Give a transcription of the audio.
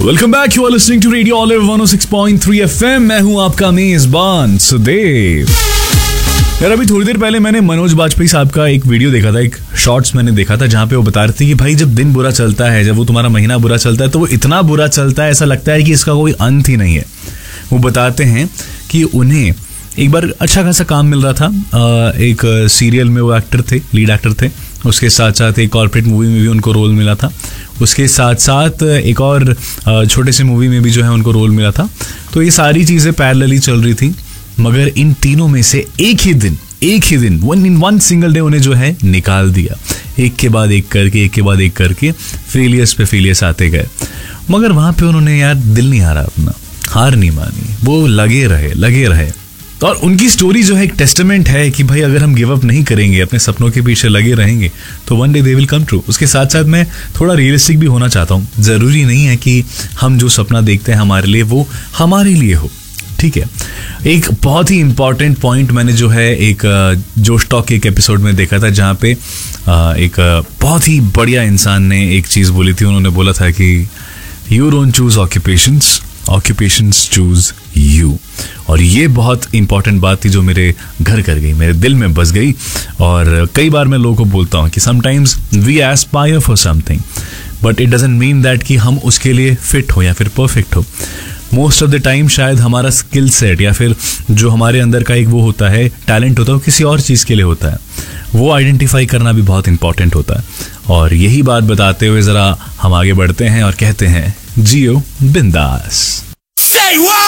Welcome back, you are listening to radio olive 106.3 FM। मैं हूं आपका मेजबान सुदेव। यार अभी थोड़ी देर पहले मैंने मनोज बाजपेयी साहब का एक वीडियो देखा था, एक शॉर्ट्स मैंने देखा था, जहां पे वो बता रहे थे कि भाई जब दिन बुरा चलता है, जब वो तुम्हारा महीना बुरा चलता है, तो वो इतना बुरा चलता है ऐसा लगता है कि इसका कोई अंत ही नहीं है। वो बताते हैं कि उन्हें एक बार अच्छा खासा काम मिल रहा था, एक सीरियल में वो एक्टर थे, लीड एक्टर थे। उसके साथ साथ एक कॉर्पोरेट मूवी में भी उनको रोल मिला था। उसके साथ साथ एक और छोटे से मूवी में भी जो है उनको रोल मिला था। तो ये सारी चीज़ें पैरेलली चल रही थी, मगर इन तीनों में से एक ही दिन वन सिंगल डे उन्हें जो है निकाल दिया। एक के बाद एक करके फेलियर्स पे फेलियर्स आते गए, मगर वहाँ पे उन्होंने यार दिल नहीं हारा अपना, हार नहीं मानी, वो लगे रहे। और उनकी स्टोरी जो है एक टेस्टामेंट है कि भाई अगर हम गिव अप नहीं करेंगे, अपने सपनों के पीछे लगे रहेंगे, तो one day they will come true. उसके साथ साथ मैं थोड़ा रियलिस्टिक भी होना चाहता हूँ। ज़रूरी नहीं है कि हम जो सपना देखते हैं हमारे लिए वो हमारे लिए हो, ठीक है। एक बहुत ही इंपॉर्टेंट पॉइंट मैंने जो है एक जोश टॉक के एक एपिसोड में देखा था, जहाँ पे एक बहुत ही बढ़िया इंसान ने एक चीज़ बोली थी। उन्होंने बोला था कि you don't choose occupations choose you. और ये बहुत इंपॉर्टेंट बात थी जो मेरे घर कर गई, मेरे दिल में बस गई। और कई बार मैं लोगों को बोलता हूँ कि sometimes we Aspire for something, but it doesn't mean that कि हम उसके लिए फिट हो या फिर परफेक्ट हो। मोस्ट ऑफ द टाइम शायद हमारा स्किल सेट या फिर जो हमारे अंदर का एक वो होता है, टैलेंट होता है, वो किसी और चीज़ के लिए होता है। वो आइडेंटिफाई करना भी बहुत इंपॉर्टेंट होता है। और यही बात बताते हुए ज़रा हम आगे बढ़ते हैं और कहते हैं जियो बिंदास। Say what?